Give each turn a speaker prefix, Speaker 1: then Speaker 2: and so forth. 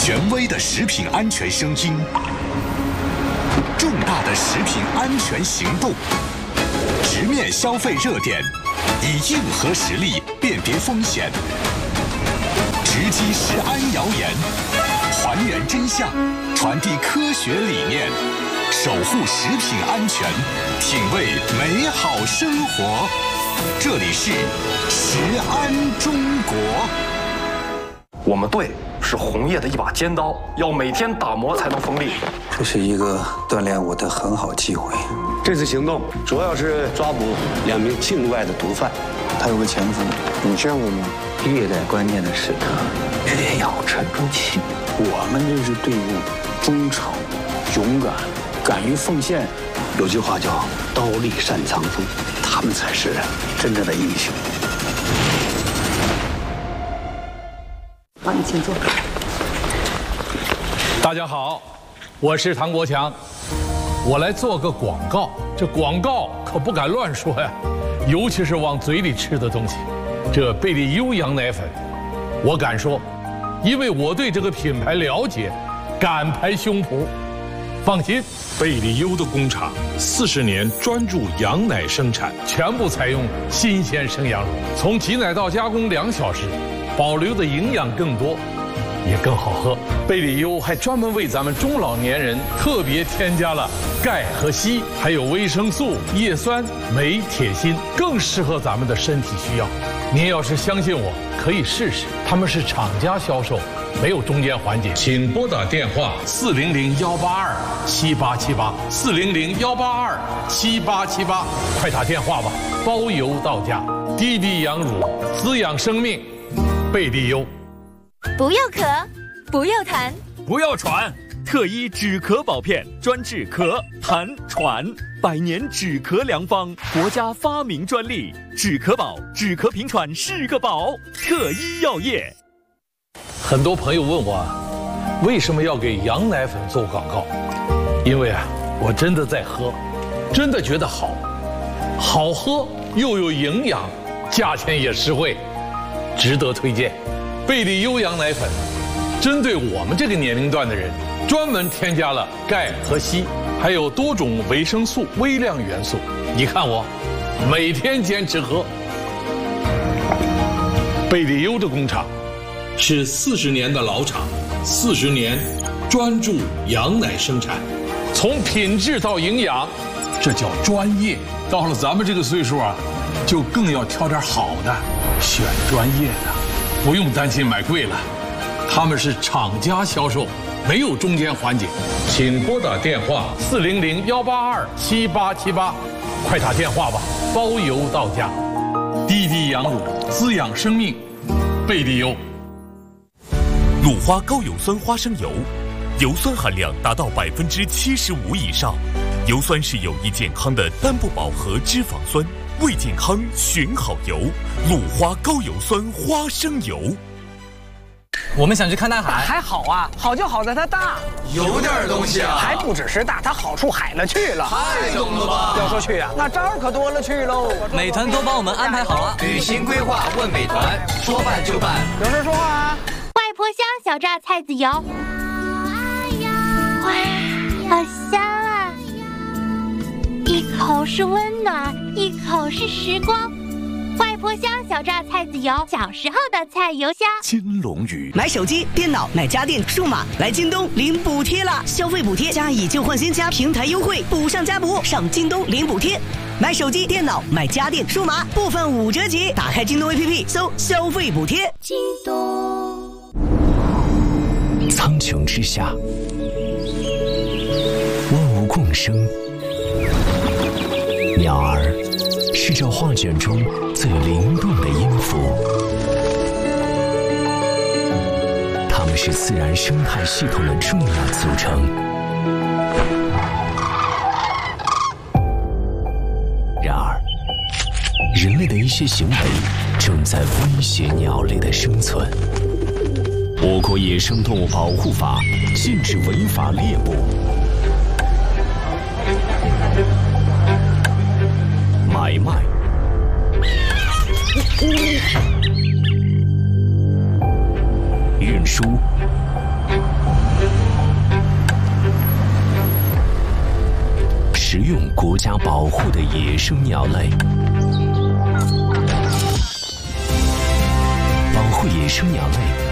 Speaker 1: 权威的食品安全声音，重大的食品安全行动，直面消费热点，以硬核实力辨别风险，直击食安谣言，还原真相，传递科学理念，守护食品安全，品味美好生活。这里是食安中国。
Speaker 2: 我们队是红叶的一把尖刀，要每天打磨才能锋利。
Speaker 3: 这是一个锻炼我的很好机会。
Speaker 4: 这次行动主要是抓捕2名境外的毒贩，
Speaker 3: 他有个前夫，你见过吗？越在关键的时刻，越要沉住气。我们这支队伍忠诚、勇敢、敢于奉献。
Speaker 4: 有句话叫“刀立善藏锋”，他们才是真正的英雄。
Speaker 5: 好，你请坐。
Speaker 6: 大家好，我是唐国强，我来做个广告。这广告可不敢乱说呀，尤其是往嘴里吃的东西。这贝利优羊奶粉，我敢说，因为我对这个品牌了解，敢拍胸脯。放心，贝利优的工厂40年专注羊奶生产，全部采用新鲜生羊乳，从挤奶到加工2小时，保留的营养更多，也更好喝。贝利优还专门为咱们中老年人特别添加了钙和硒，还有维生素、叶酸、镁、铁、锌，更适合咱们的身体需要。您要是相信我，可以试试。他们是厂家销售，没有中间环节。请拨打电话400-182-7878，400-182-7878，快打电话吧，包邮到家。低低羊乳，滋养生命，贝利优。
Speaker 7: 不要咳，不要痰，
Speaker 8: 不要喘，特医止咳宝片专治咳、痰、喘，100年止咳良方，国家发明专利。止咳宝，止咳平喘是个宝，特医药业。
Speaker 6: 很多朋友问我，为什么要给羊奶粉做广告？因为我真的在喝，真的觉得好，好喝又有营养，价钱也实惠，值得推荐。贝利优羊奶粉，针对我们这个年龄段的人，专门添加了钙和硒，还有多种维生素、微量元素。你看我，每天坚持喝。贝利优的工厂是40年的老厂，40年专注羊奶生产，从品质到营养，这叫专业。到了咱们这个岁数就更要挑点好的，选专业的，不用担心买贵了。他们是厂家销售，没有中间环节。请拨打电话400-182-7878，快打电话吧，包邮到家。低低羊乳，滋养生命，贝利优。
Speaker 8: 鲁花高有酸花生油，油酸含量达到75%以上，油酸是有益健康的单不饱和脂肪酸，为健康选好油。鲁花高有酸花生油。
Speaker 9: 我们想去看大海，
Speaker 10: 还好啊，好就好在它大，
Speaker 9: 有点东西啊，
Speaker 10: 还不只是大，它好处海了去了，
Speaker 9: 太懂了吧？
Speaker 10: 要说去那招可多了去喽。
Speaker 9: 美团都帮我们安排好了，旅行规划问美团，说办就办。
Speaker 10: 有事说话啊。
Speaker 7: 外婆香小榨菜籽油，哇，好香啊！一口是温暖，一口是时光。外婆香小榨菜籽油，小时候的菜油香。
Speaker 8: 金龙鱼
Speaker 11: 买手机、电脑、买家电、数码，来京东领补贴了！消费补贴加以旧换新加平台优惠，补上加补，上京东领补贴。买手机、电脑、买家电、数码，部分5折起。打开京东 APP， 搜消费补贴。
Speaker 7: 京东。
Speaker 12: 苍穹之下，万物共生。鸟儿是这画卷中最灵动的音符，它们是自然生态系统的重要组成。然而，人类的一些行为正在威胁鸟类的生存。我国野生动物保护法禁止违法猎捕、买卖、运输、 用国家保护的野生鸟类。保护野生鸟类